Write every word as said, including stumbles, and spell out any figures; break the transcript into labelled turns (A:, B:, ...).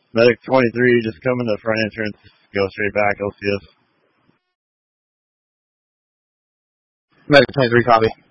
A: Medic twenty-three, just come in the front entrance, go straight back, L C S.
B: Medic twenty-three, copy.